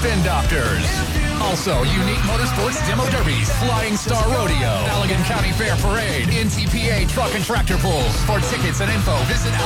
Spin Doctors. Also, Unique Motorsports Demo Derbies, Flying Star Rodeo, Allegan County Fair Parade, NTPA Truck and Tractor Pulls. For tickets and info, visit